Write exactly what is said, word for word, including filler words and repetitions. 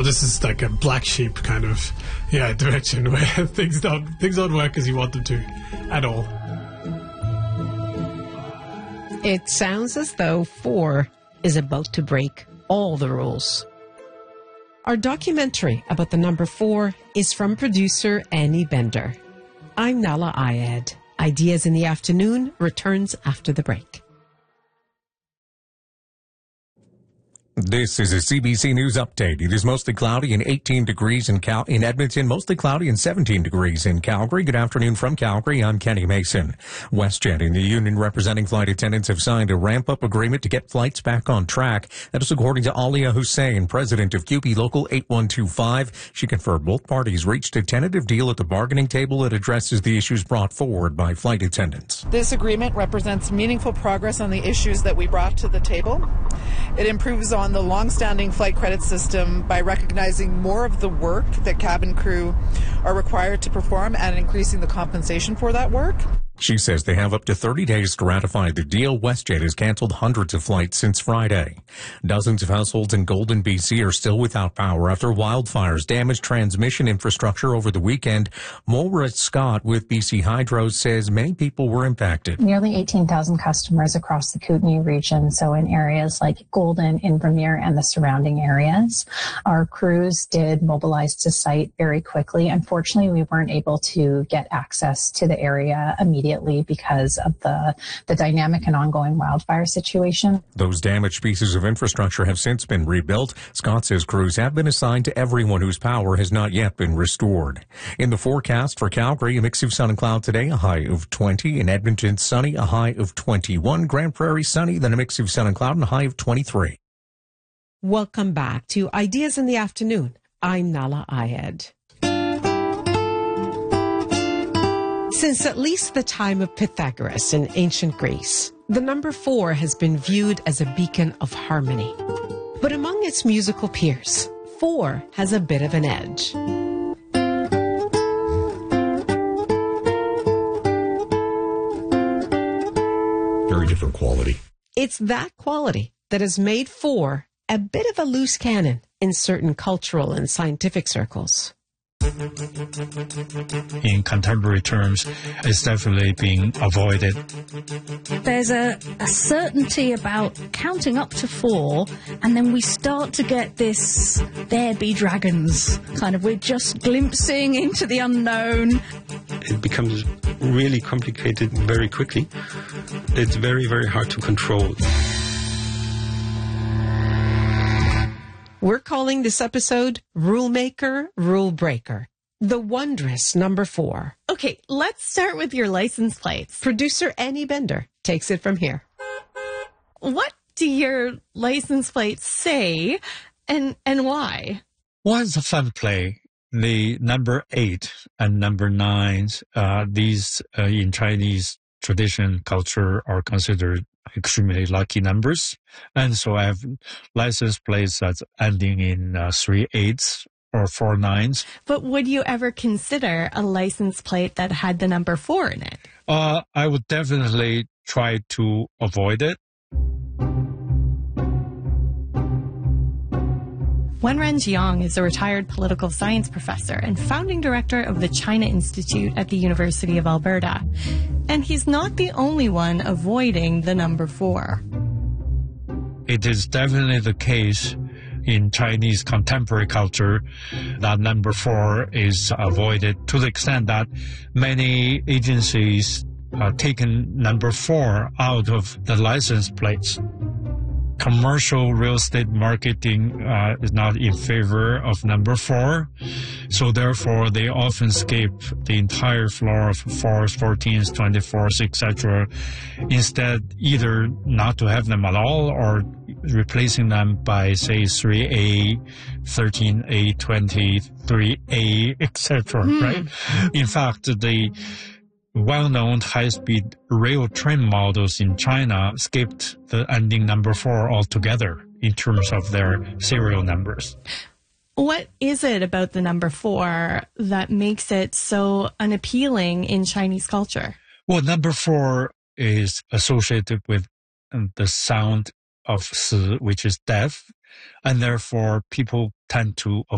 this is like a black sheep kind of yeah direction where things don't things don't work as you want them to at all. It sounds as though four is about to break all the rules. Our documentary about the number four is from producer Annie Bender. I'm Nahlah Ayed. Ideas in the Afternoon returns after the break. This is a C B C News update. It is mostly cloudy and eighteen degrees in Cal- in Edmonton, mostly cloudy and seventeen degrees in Calgary. Good afternoon from Calgary. I'm Kenny Mason. WestJet and the union representing flight attendants have signed a ramp-up agreement to get flights back on track. That is according to Alia Hussein, president of C U P E Local eight one two five. She confirmed both parties reached a tentative deal at the bargaining table that addresses the issues brought forward by flight attendants. This agreement represents meaningful progress on the issues that we brought to the table. It improves on the long-standing flight credit system by recognizing more of the work that cabin crew are required to perform and increasing the compensation for that work. She says they have up to thirty days to ratify the deal. WestJet has canceled hundreds of flights since Friday. Dozens of households in Golden, B C are still without power after wildfires damaged transmission infrastructure over the weekend. Maura Scott with B C Hydro says many people were impacted. Nearly eighteen thousand customers across the Kootenay region, so in areas like Golden, Invermere, and the surrounding areas. Our crews did mobilize to site very quickly. Unfortunately, we weren't able to get access to the area immediately because of the, the dynamic and ongoing wildfire situation. Those damaged pieces of infrastructure have since been rebuilt. Scott says crews have been assigned to everyone whose power has not yet been restored. In the forecast for Calgary, a mix of sun and cloud today, a high of twenty. In Edmonton, sunny, a high of twenty-one. Grand Prairie, sunny, then a mix of sun and cloud and a high of twenty-three. Welcome back to Ideas in the Afternoon. I'm Nahlah Ayed. Since at least the time of Pythagoras in ancient Greece, the number four has been viewed as a beacon of harmony. But among its musical peers, four has a bit of an edge. Very different quality. It's that quality that has made four a bit of a loose cannon in certain cultural and scientific circles. In contemporary terms, it's definitely being avoided. There's a, a certainty about counting up to four, and then we start to get this there be dragons kind of, we're just glimpsing into the unknown. It becomes really complicated very quickly. It's very, very hard to control. We're calling this episode Rule Maker, Rule Breaker. The wondrous number four. Okay, let's start with your license plates. Producer Annie Bender takes it from here. What do your license plates say, and and why? Well, it's a fun play. The number eight and number nine, uh, these uh, in Chinese tradition culture are considered extremely lucky numbers. And so I have license plates that's ending in uh, three eights or four nines. But would you ever consider a license plate that had the number four in it? Uh, I would definitely try to avoid it. Wenren Jiang is a retired political science professor and founding director of the China Institute at the University of Alberta. And he's not the only one avoiding the number four. It is definitely the case in Chinese contemporary culture that number four is avoided to the extent that many agencies have taken number four out of the license plates. Commercial real estate marketing uh, is not in favor of number four, so therefore they often skip the entire floor of fours, fourteens, twenty-fours, et cetera. Instead, either not to have them at all or replacing them by, say, three A, thirteen A, twenty-three A, et cetera. Mm. Right? In fact, the well-known high-speed rail train models in China skipped the ending number four altogether in terms of their serial numbers. What is it about the number four that makes it so unappealing in Chinese culture? Well, number four is associated with the sound of si, which is death, and therefore people tend to